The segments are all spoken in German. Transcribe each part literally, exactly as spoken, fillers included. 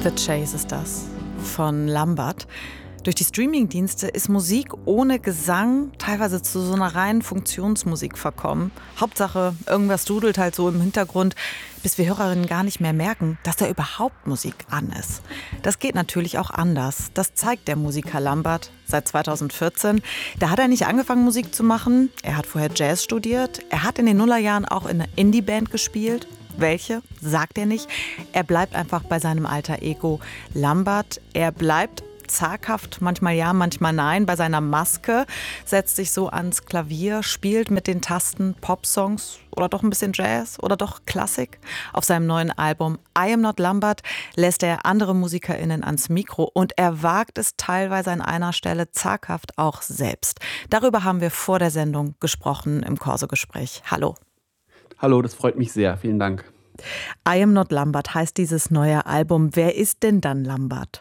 The Chase ist das von Lambert. Durch die Streamingdienste ist Musik ohne Gesang teilweise zu so einer reinen Funktionsmusik verkommen. Hauptsache, irgendwas dudelt halt so im Hintergrund, bis wir Hörerinnen gar nicht mehr merken, dass da überhaupt Musik an ist. Das geht natürlich auch anders. Das zeigt der Musiker Lambert seit zweitausendvierzehn. Da hat er nicht angefangen, Musik zu machen. Er hat vorher Jazz studiert. Er hat in den Nullerjahren auch in einer Indie-Band gespielt. Welche, sagt er nicht. Er bleibt einfach bei seinem alter Ego Lambert. Er bleibt zaghaft, manchmal ja, manchmal nein, bei seiner Maske, setzt sich so ans Klavier, spielt mit den Tasten Popsongs oder doch ein bisschen Jazz oder doch Klassik. Auf seinem neuen Album I Am Not Lambert lässt er andere MusikerInnen ans Mikro und er wagt es teilweise an einer Stelle zaghaft auch selbst. Darüber haben wir vor der Sendung gesprochen im Corso-Gespräch. Hallo. Hallo, das freut mich sehr. Vielen Dank. I Am Not Lambert heißt dieses neue Album. Wer ist denn dann Lambert?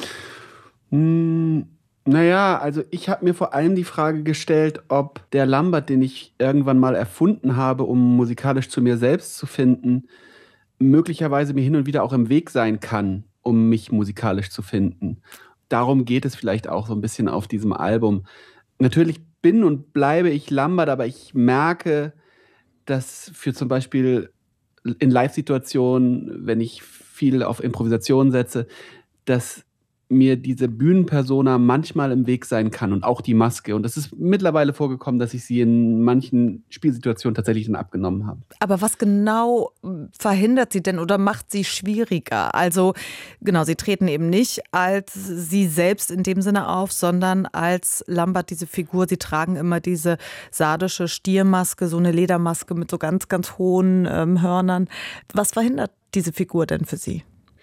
Hm, naja, also ich habe mir vor allem die Frage gestellt, ob der Lambert, den ich irgendwann mal erfunden habe, um musikalisch zu mir selbst zu finden, möglicherweise mir hin und wieder auch im Weg sein kann, um mich musikalisch zu finden. Darum geht es vielleicht auch so ein bisschen auf diesem Album. Natürlich bin und bleibe ich Lambert, aber ich merke, dass für zum Beispiel in Live-Situationen, wenn ich viel auf Improvisation setze, dass mir diese Bühnenpersona manchmal im Weg sein kann und auch die Maske. Und es ist mittlerweile vorgekommen, dass ich sie in manchen Spielsituationen tatsächlich dann abgenommen habe. Aber was genau verhindert sie denn oder macht sie schwieriger? Also genau, sie treten eben nicht als sie selbst in dem Sinne auf, sondern als Lambert, diese Figur. Sie tragen immer diese sardische Stiermaske, so eine Ledermaske mit so ganz, ganz hohen ähm, Hörnern. Was verhindert diese Figur denn für Sie?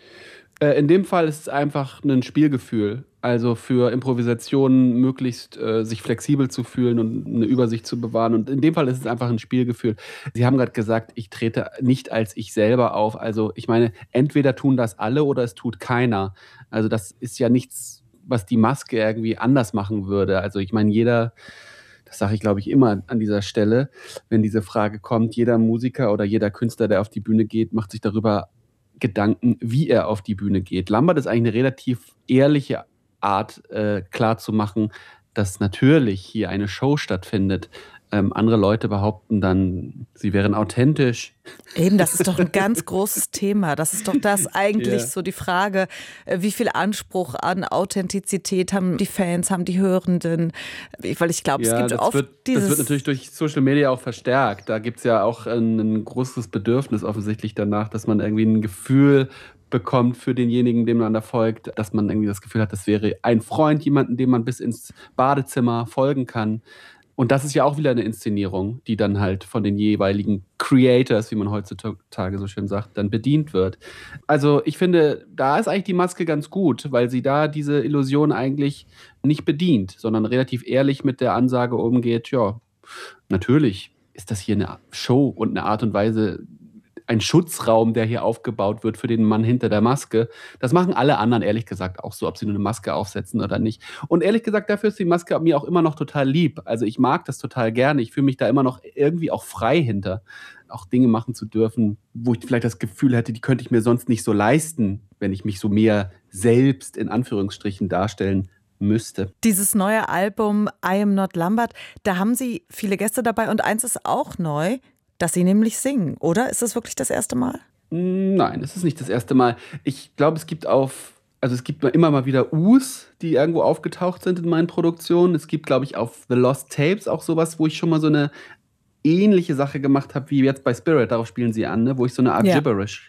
In dem Fall ist es einfach ein Spielgefühl. Also für Improvisationen möglichst äh, sich flexibel zu fühlen und eine Übersicht zu bewahren. Und in dem Fall ist es einfach ein Spielgefühl. Sie haben gerade gesagt, ich trete nicht als ich selber auf. Also ich meine, entweder tun das alle oder es tut keiner. Also das ist ja nichts, was die Maske irgendwie anders machen würde. Also ich meine, jeder, das sage ich glaube ich immer an dieser Stelle, wenn diese Frage kommt, jeder Musiker oder jeder Künstler, der auf die Bühne geht, macht sich darüber Gedanken, wie er auf die Bühne geht. Lambert ist eigentlich eine relativ ehrliche Art, äh, klarzumachen, dass natürlich hier eine Show stattfindet. Ähm, andere Leute behaupten dann, sie wären authentisch. Eben, das ist doch ein ganz großes Thema. Das ist doch das eigentlich Ja. so die Frage, wie viel Anspruch an Authentizität haben die Fans, haben die Hörenden? Weil ich glaube, Ja, es gibt das oft wird, dieses... das wird natürlich durch Social Media auch verstärkt. Da gibt es ja auch ein, ein großes Bedürfnis offensichtlich danach, dass man irgendwie ein Gefühl bekommt für denjenigen, dem man da folgt, dass man irgendwie das Gefühl hat, das wäre ein Freund, jemanden, dem man bis ins Badezimmer folgen kann. Und das ist ja auch wieder eine Inszenierung, die dann halt von den jeweiligen Creators, wie man heutzutage so schön sagt, dann bedient wird. Also ich finde, da ist eigentlich die Maske ganz gut, weil sie da diese Illusion eigentlich nicht bedient, sondern relativ ehrlich mit der Ansage umgeht, ja, natürlich ist das hier eine Show und eine Art und Weise, ein Schutzraum, der hier aufgebaut wird für den Mann hinter der Maske. Das machen alle anderen, ehrlich gesagt, auch so, ob sie nur eine Maske aufsetzen oder nicht. Und ehrlich gesagt, dafür ist die Maske mir auch immer noch total lieb. Also ich mag das total gerne. Ich fühle mich da immer noch irgendwie auch frei hinter, auch Dinge machen zu dürfen, wo ich vielleicht das Gefühl hätte, die könnte ich mir sonst nicht so leisten, wenn ich mich so mehr selbst in Anführungsstrichen darstellen müsste. Dieses neue Album I Am Not Lambert, da haben Sie viele Gäste dabei und eins ist auch neu, dass Sie nämlich singen, oder? Ist das wirklich das erste Mal? Nein, es ist nicht das erste Mal. Ich glaube, es gibt auf, also es gibt immer mal wieder Us, die irgendwo aufgetaucht sind in meinen Produktionen. Es gibt, glaube ich, auf The Lost Tapes auch sowas, wo ich schon mal so eine ähnliche Sache gemacht habe, wie jetzt bei Spirit, darauf spielen Sie an, ne? Wo ich so eine Art Ja. Gibberish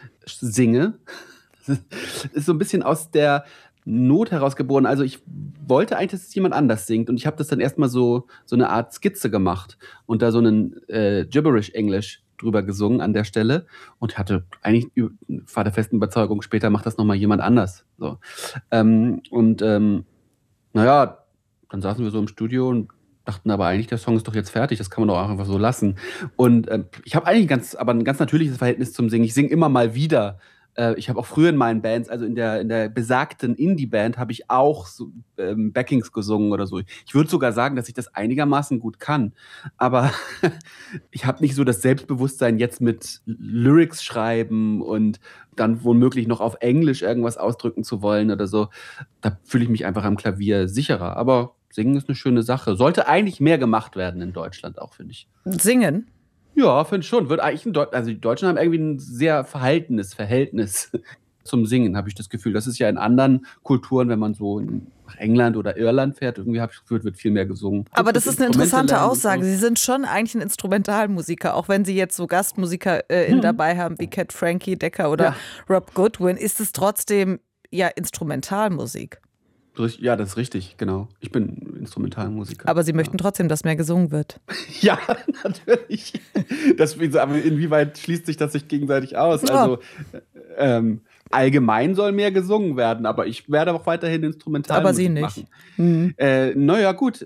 singe. Das ist so ein bisschen aus der Not herausgeboren. Also ich wollte eigentlich, dass es jemand anders singt und ich habe das dann erstmal so, so eine Art Skizze gemacht und da so einen äh, Gibberish-Englisch drüber gesungen an der Stelle und hatte eigentlich war der festen Überzeugung, später macht das nochmal jemand anders. So. Ähm, und ähm, naja, dann saßen wir so im Studio und dachten aber eigentlich, der Song ist doch jetzt fertig, das kann man doch auch einfach so lassen. Und äh, ich habe eigentlich ganz, aber ein ganz natürliches Verhältnis zum Singen. Ich singe immer mal wieder Äh, ich habe auch früher in meinen Bands, also in der, in der besagten Indie-Band, habe ich auch so, ähm, Backings gesungen oder so. Ich würde sogar sagen, dass ich das einigermaßen gut kann. Aber ich habe nicht so das Selbstbewusstsein jetzt mit Lyrics schreiben und dann womöglich noch auf Englisch irgendwas ausdrücken zu wollen oder so. Da fühle ich mich einfach am Klavier sicherer. Aber singen ist eine schöne Sache. Sollte eigentlich mehr gemacht werden in Deutschland auch, finde ich. Singen? Ja, finde ich schon. Wird eigentlich in Deu also die Deutschen haben irgendwie ein sehr verhaltenes Verhältnis zum Singen, habe ich das Gefühl. Das ist ja in anderen Kulturen, wenn man so in nach England oder Irland fährt, irgendwie habe ich das Gefühl, wird viel mehr gesungen. Aber Kurz das mit ist eine Instrumente interessante lernen und Aussage. so. Sie sind schon eigentlich ein Instrumentalmusiker, auch wenn Sie jetzt so GastmusikerInnen Mhm. dabei haben wie Cat Frankie Decker oder Ja. Rob Goodwin, ist es trotzdem ja Instrumentalmusik. Richt- Ja, das ist richtig, genau. Ich bin Instrumentalmusiker. Aber Sie ja. möchten trotzdem, dass mehr gesungen wird. Ja, natürlich. Das, aber inwieweit schließt sich das sich gegenseitig aus? Ja. Also ähm, allgemein soll mehr gesungen werden, aber ich werde auch weiterhin Instrumentalmusik Aber Sie nicht. machen. Mhm. Äh, naja, gut.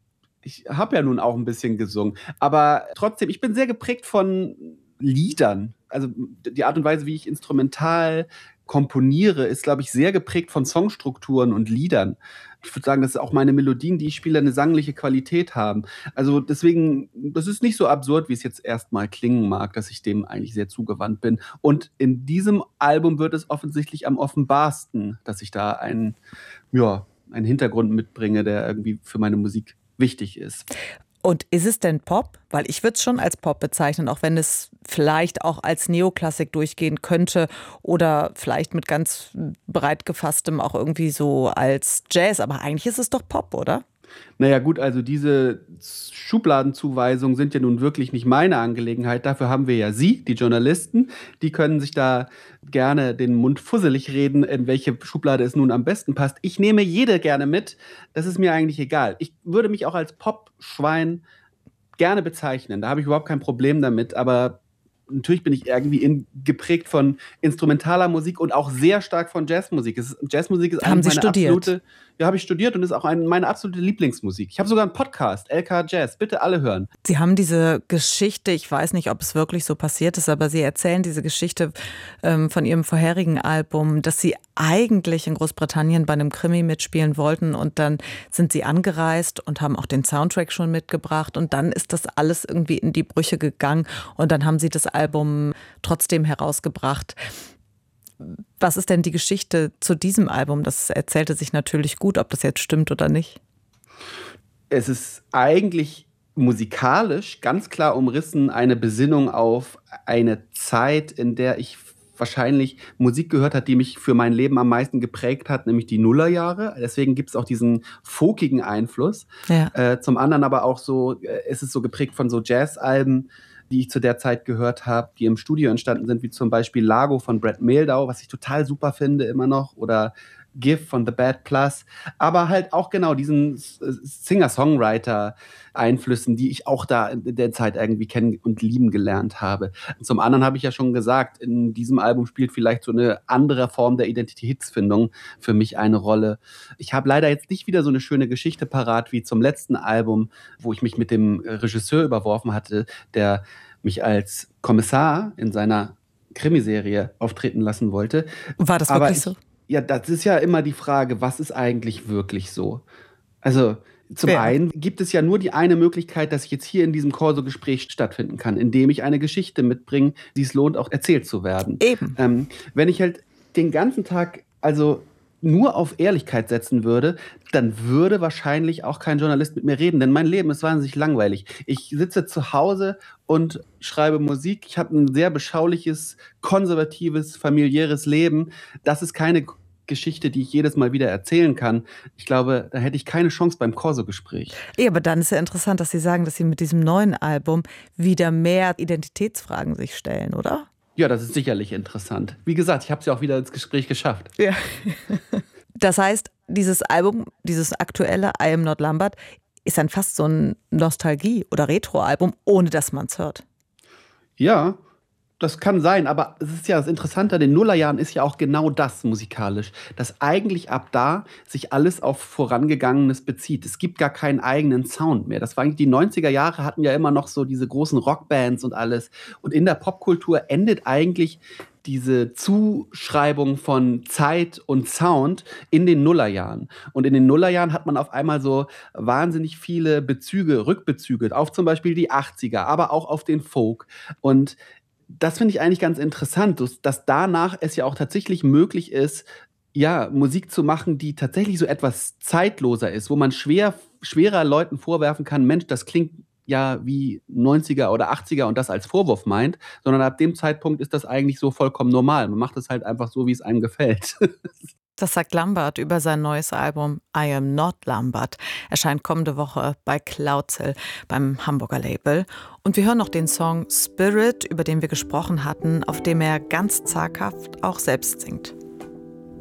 Ich habe ja nun auch ein bisschen gesungen. Aber trotzdem, ich bin sehr geprägt von Liedern. Also die Art und Weise, wie ich instrumental komponiere, ist, glaube ich, sehr geprägt von Songstrukturen und Liedern. Ich würde sagen, dass auch meine Melodien, die ich spiele, eine sangliche Qualität haben. Also deswegen, das ist nicht so absurd, wie es jetzt erstmal klingen mag, dass ich dem eigentlich sehr zugewandt bin. Und in diesem Album wird es offensichtlich am offenbarsten, dass ich da einen, ja, einen Hintergrund mitbringe, der irgendwie für meine Musik wichtig ist. Und ist es denn Pop? Weil ich würde es schon als Pop bezeichnen, auch wenn es vielleicht auch als Neoklassik durchgehen könnte oder vielleicht mit ganz breit gefasstem auch irgendwie so als Jazz. Aber eigentlich ist es doch Pop, oder? Naja gut, also diese Schubladenzuweisungen sind ja nun wirklich nicht meine Angelegenheit. Dafür haben wir ja Sie, die Journalisten. Die können sich da gerne den Mund fusselig reden, in welche Schublade es nun am besten passt. Ich nehme jede gerne mit. Das ist mir eigentlich egal. Ich würde mich auch als Popschwein gerne bezeichnen. Da habe ich überhaupt kein Problem damit. Aber natürlich bin ich irgendwie in, geprägt von instrumentaler Musik und auch sehr stark von Jazzmusik. Es ist, Jazzmusik ist Haben eine Sie meiner studiert? absolute, ja, habe ich studiert und ist auch ein, meine absolute Lieblingsmusik. Ich habe sogar einen Podcast, L K Jazz. Bitte alle hören. Sie haben diese Geschichte, ich weiß nicht, ob es wirklich so passiert ist, aber Sie erzählen diese Geschichte ähm, von Ihrem vorherigen Album, dass Sie eigentlich in Großbritannien bei einem Krimi mitspielen wollten und dann sind Sie angereist und haben auch den Soundtrack schon mitgebracht und dann ist das alles irgendwie in die Brüche gegangen und dann haben Sie das Album trotzdem herausgebracht. Was ist denn die Geschichte zu diesem Album? Das erzählte sich natürlich gut, ob das jetzt stimmt oder nicht. Es ist eigentlich musikalisch ganz klar umrissen eine Besinnung auf eine Zeit, in der ich wahrscheinlich Musik gehört hat, die mich für mein Leben am meisten geprägt hat, nämlich die Nullerjahre. Deswegen gibt es auch diesen folkigen Einfluss. Ja. Äh, zum anderen aber auch so, äh, es ist so geprägt von so Jazzalben, die ich zu der Zeit gehört habe, die im Studio entstanden sind, wie zum Beispiel Lago von Brad Mehldau, was ich total super finde immer noch, oder Give von The Bad Plus, aber halt auch genau diesen Singer-Songwriter-Einflüssen, die ich auch da in der Zeit irgendwie kennen und lieben gelernt habe. Und zum anderen habe ich ja schon gesagt, in diesem Album spielt vielleicht so eine andere Form der Identitätsfindung für mich eine Rolle. Ich habe leider jetzt nicht wieder so eine schöne Geschichte parat wie zum letzten Album, wo ich mich mit dem Regisseur überworfen hatte, der mich als Kommissar in seiner Krimiserie auftreten lassen wollte. War das Aber wirklich ich, so? Ja, das ist ja immer die Frage, was ist eigentlich wirklich so? Also zum Ja. einen gibt es ja nur die eine Möglichkeit, dass ich jetzt hier in diesem Corso-Gespräch stattfinden kann, indem ich eine Geschichte mitbringe, die es lohnt, auch erzählt zu werden. Eben. Ähm, wenn ich halt den ganzen Tag also nur auf Ehrlichkeit setzen würde, dann würde wahrscheinlich auch kein Journalist mit mir reden, denn mein Leben ist wahnsinnig langweilig. Ich sitze zu Hause und schreibe Musik. Ich habe ein sehr beschauliches, konservatives, familiäres Leben. Das ist keine Geschichte, die ich jedes Mal wieder erzählen kann. Ich glaube, da hätte ich keine Chance beim Corso-Gespräch. Ja, aber dann ist ja interessant, dass Sie sagen, dass Sie mit diesem neuen Album wieder mehr Identitätsfragen sich stellen, oder? Ja, das ist sicherlich interessant. Wie gesagt, ich habe es ja auch wieder ins Gespräch geschafft. Ja. Das heißt, dieses Album, dieses aktuelle I Am Not Lambert, ist dann fast so ein Nostalgie- oder Retro-Album, ohne dass man es hört. Ja, das kann sein, aber es ist ja das Interessante an den Nullerjahren ist ja auch genau das musikalisch, dass eigentlich ab da sich alles auf Vorangegangenes bezieht. Es gibt gar keinen eigenen Sound mehr. Das war eigentlich die neunziger Jahre, hatten ja immer noch so diese großen Rockbands und alles. Und in der Popkultur endet eigentlich diese Zuschreibung von Zeit und Sound in den Nullerjahren. Und in den Nullerjahren hat man auf einmal so wahnsinnig viele Bezüge, Rückbezüge auf zum Beispiel die achtziger, aber auch auf den Folk. Und das finde ich eigentlich ganz interessant, dass, dass danach es ja auch tatsächlich möglich ist, ja, Musik zu machen, die tatsächlich so etwas zeitloser ist, wo man schwer, schwerer Leuten vorwerfen kann, Mensch, das klingt ja wie neunziger oder achtziger und das als Vorwurf meint, sondern ab dem Zeitpunkt ist das eigentlich so vollkommen normal. Man macht es halt einfach so, wie es einem gefällt. Das sagt Lambert über sein neues Album I Am Not Lambert. Erscheint kommende Woche bei Cloudshill beim Hamburger Label. Und wir hören noch den Song Spirit, über den wir gesprochen hatten, auf dem er ganz zaghaft auch selbst singt.